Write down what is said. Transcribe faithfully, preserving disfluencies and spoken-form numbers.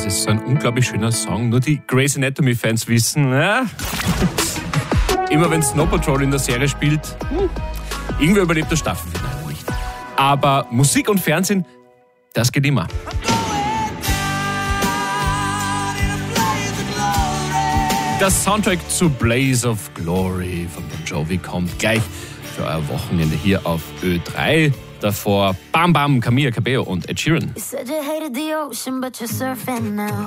Das ist so ein unglaublich schöner Song. Nur die Grey's Anatomy-Fans wissen, ja, immer wenn Snow Patrol in der Serie spielt, hm, irgendwie überlebt das Staffelfinale nicht. Aber Musik und Fernsehen, das geht immer. Das Soundtrack zu Blaze of Glory von Bon Jovi kommt gleich für euer Wochenende hier auf Ö drei. Davor Bam Bam, Camila Cabello und Ed Sheeran.